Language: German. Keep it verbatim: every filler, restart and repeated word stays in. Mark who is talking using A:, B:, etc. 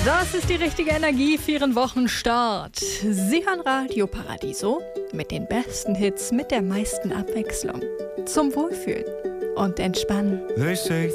A: Das ist die richtige Energie für Ihren Wochenstart. Sie hören Radio Paradiso mit den besten Hits, mit der meisten Abwechslung. Zum Wohlfühlen und Entspannen.
B: They say